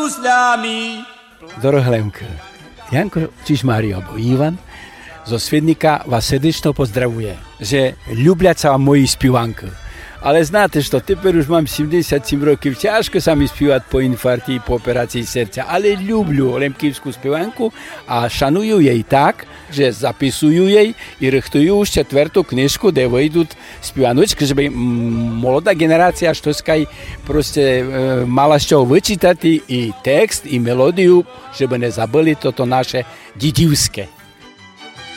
гуслями. Dorohlemka, Janko Čižmári alebo Ivan zo Svednika vás srdечно pozdravuje, že ľubľať sa vám moji spievanky. Ale znáte, že teper už mám 77 rokov, ťažko sa mi spievať po infarkte, po operácii srdca, ale ľubľu lemkivskú spievanku a šanujú jej tak, že zapisujú jej i rechtujú už 4. knižku, kde vyjdú spievanučky, že by mladá generácia štoskaj proste mala z čoho vyčítať i text, i melódiu, že by nezabili toto naše didivské.